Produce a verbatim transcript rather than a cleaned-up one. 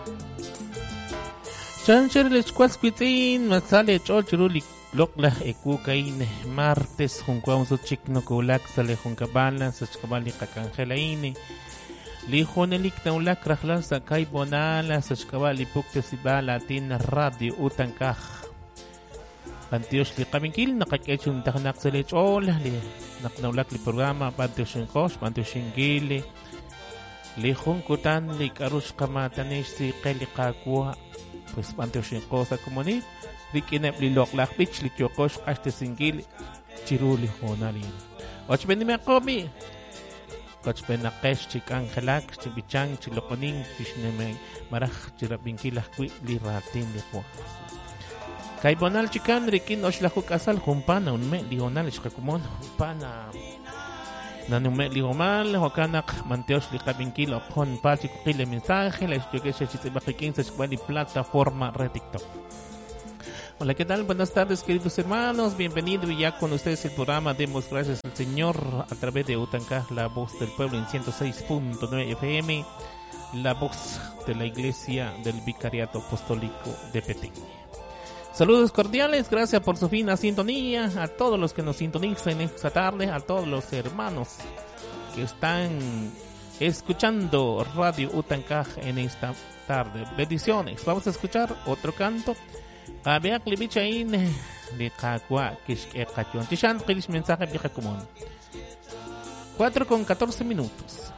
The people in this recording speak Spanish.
Chancher lechquasquitin, masale chochiruli lokla ekukaine martes junkwamos chikno kulak sale junkabala sachkabali kakangelaine lijonelik naulak rahlan sakay bonala sachkabali pukte sibala tin radio utankaj Pantios li kaminkil nakakechum taknak sa lechol li naknaulak li programa pantios kosh pantios gili li junkutan li karush kamatanesh si keli kakwa pues pantios kosa komunit Rikinep li loklak bich li chokosh ashte singil chiruli honali. Och ben me komi. Koch ben nakesh chik angelak chibichang chilokoning chishneme marach chirabinkila kwi li ratin li po. Kay bonal chikan rikin osh lahuk asal humpana unme li honal shkakumon pana nanume li homal hokanak manteos li kabinkila hon pati kile mensaje la chokesh chitsibakikin sa shkwali plataforma red TikTok. Hola, ¿qué tal? Buenas tardes, queridos hermanos. Bienvenido y ya con ustedes el programa Demos Gracias al Señor a través de Utancaj, la voz del pueblo en ciento seis punto nueve F M, la voz de la Iglesia del Vicariato Apostólico de Petén. Saludos cordiales, gracias por su fina sintonía, a todos los que nos sintonizan esta tarde, a todos los hermanos que están escuchando Radio Utancaj en esta tarde. Bendiciones. Vamos a escuchar otro canto. Kabeak libichain li kakwa kishke kachon. Tishan kilish mensaje vieja común. cuatro con catorce minutos.